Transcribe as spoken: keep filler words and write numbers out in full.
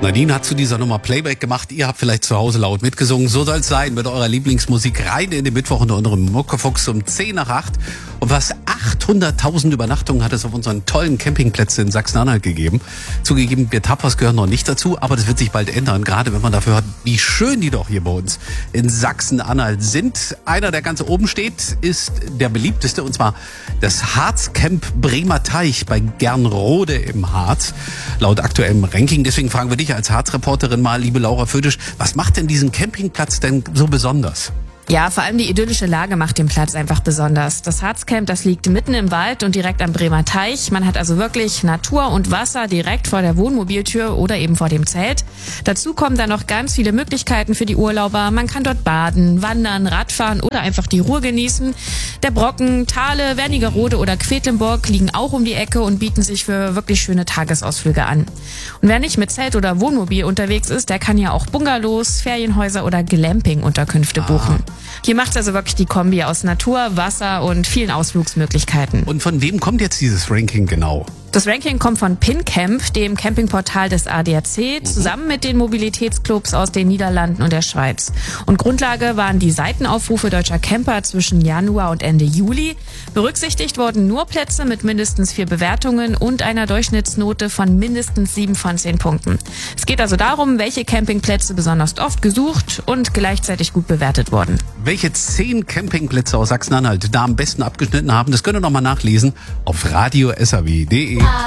Nadine hat zu dieser Nummer Playback gemacht. Ihr habt vielleicht zu Hause laut mitgesungen. So soll es sein mit eurer Lieblingsmusik. Rein in den Mittwoch unter unserem Muckefuchs um zehn nach acht. Und fast achthunderttausend Übernachtungen hat es auf unseren tollen Campingplätzen in Sachsen-Anhalt gegeben. Zugegeben, wir Tapas gehören noch nicht dazu, aber das wird sich bald ändern. Gerade wenn man dafür hört, wie schön die doch hier bei uns in Sachsen-Anhalt sind. Einer, der ganz oben steht, ist der beliebteste, und zwar das Harzcamp Bremer Teich bei Gernrode im Harz. Laut aktuellem Ranking. Deswegen fragen wir dich als Harzreporterin mal, liebe Laura Födisch, was macht denn diesen Campingplatz denn so besonders? Ja, vor allem die idyllische Lage macht den Platz einfach besonders. Das Harzcamp, das liegt mitten im Wald und direkt am Bremer Teich. Man hat also wirklich Natur und Wasser direkt vor der Wohnmobiltür oder eben vor dem Zelt. Dazu kommen dann noch ganz viele Möglichkeiten für die Urlauber. Man kann dort baden, wandern, Radfahren oder einfach die Ruhe genießen. Der Brocken, Thale, Wernigerode oder Quedlinburg liegen auch um die Ecke und bieten sich für wirklich schöne Tagesausflüge an. Und wer nicht mit Zelt oder Wohnmobil unterwegs ist, der kann ja auch Bungalows, Ferienhäuser oder Glamping-Unterkünfte buchen. Ah. Hier macht also wirklich die Kombi aus Natur, Wasser und vielen Ausflugsmöglichkeiten. Und von wem kommt jetzt dieses Ranking genau? Das Ranking kommt von PinCamp, dem Campingportal des A D A C, mhm. zusammen mit den Mobilitätsclubs aus den Niederlanden und der Schweiz. Und Grundlage waren die Seitenaufrufe deutscher Camper zwischen Januar und Ende Juli. Berücksichtigt wurden nur Plätze mit mindestens vier Bewertungen und einer Durchschnittsnote von mindestens sieben von zehn Punkten. Es geht also darum, welche Campingplätze besonders oft gesucht und gleichzeitig gut bewertet wurden. Welche zehn Campingplätze aus Sachsen-Anhalt da am besten abgeschnitten haben, das könnt ihr noch mal nachlesen auf radio s a w punkt d e.